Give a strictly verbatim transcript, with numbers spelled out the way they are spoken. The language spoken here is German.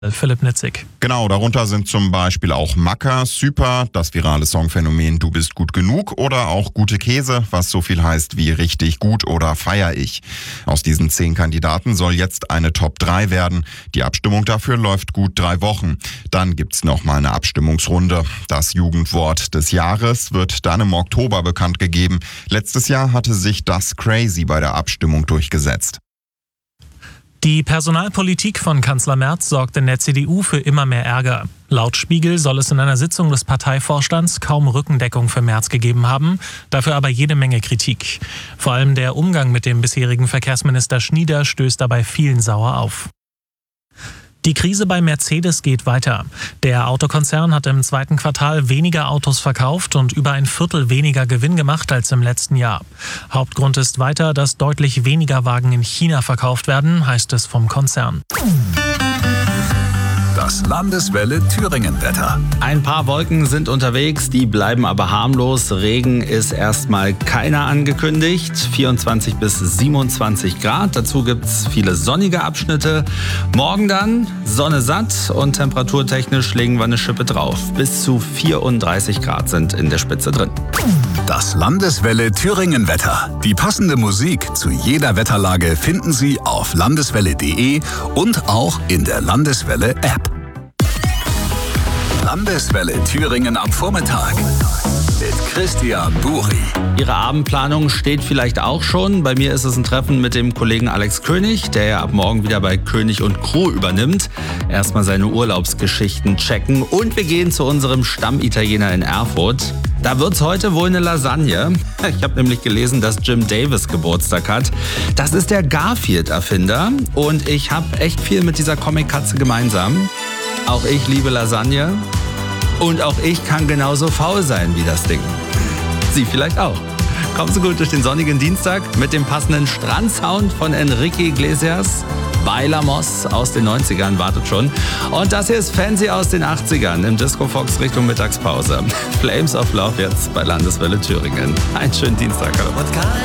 Philipp Nitzig. Genau, darunter sind zum Beispiel auch Macker, Super, das virale Songphänomen Du bist gut genug oder auch Gute Käse, was so viel heißt wie richtig gut oder feier ich. Aus diesen zehn Kandidaten soll jetzt eine Top drei werden. Die Abstimmung dafür läuft gut drei Wochen. Dann gibt's noch mal eine Abstimmungsrunde. Das Jugendwort des Jahres wird dann im Oktober bekannt gegeben. Letztes Jahr hatte sich das Crazy bei der Abstimmung durchgesetzt. Die Personalpolitik von Kanzler Merz sorgt in der C D U für immer mehr Ärger. Laut Spiegel soll es in einer Sitzung des Parteivorstands kaum Rückendeckung für Merz gegeben haben, dafür aber jede Menge Kritik. Vor allem der Umgang mit dem bisherigen Verkehrsminister Schnieder stößt dabei vielen sauer auf. Die Krise bei Mercedes geht weiter. Der Autokonzern hat im zweiten Quartal weniger Autos verkauft und über ein Viertel weniger Gewinn gemacht als im letzten Jahr. Hauptgrund ist weiter, dass deutlich weniger Wagen in China verkauft werden, heißt es vom Konzern. Das Landeswelle Thüringen-Wetter. Ein paar Wolken sind unterwegs, die bleiben aber harmlos. Regen ist erstmal keiner angekündigt. vierundzwanzig bis siebenundzwanzig Grad. Dazu gibt es viele sonnige Abschnitte. Morgen dann Sonne satt und temperaturtechnisch legen wir eine Schippe drauf. Bis zu vierunddreißig Grad sind in der Spitze drin. Das Landeswelle Thüringen-Wetter. Die passende Musik zu jeder Wetterlage finden Sie auf landeswelle punkt de und auch in der Landeswelle-App. Landeswelle Thüringen am Vormittag mit Christian Buri. Ihre Abendplanung steht vielleicht auch schon. Bei mir ist es ein Treffen mit dem Kollegen Alex König, der ja ab morgen wieder bei König und Crew übernimmt. Erstmal seine Urlaubsgeschichten checken und wir gehen zu unserem Stammitaliener in Erfurt. Da wird's heute wohl eine Lasagne. Ich habe nämlich gelesen, dass Jim Davis Geburtstag hat. Das ist der Garfield-Erfinder und ich habe echt viel mit dieser Comic-Katze gemeinsam. Auch ich liebe Lasagne und auch ich kann genauso faul sein wie das Ding. Sie vielleicht auch. Kommen Sie gut durch den sonnigen Dienstag mit dem passenden Strandsound von Enrique Iglesias. Bailamos aus den neunzigern wartet schon. Und das hier ist Fancy aus den achtzigern im Disco Fox Richtung Mittagspause. Flames of Love jetzt bei Landeswelle Thüringen. Einen schönen Dienstag. Hallo.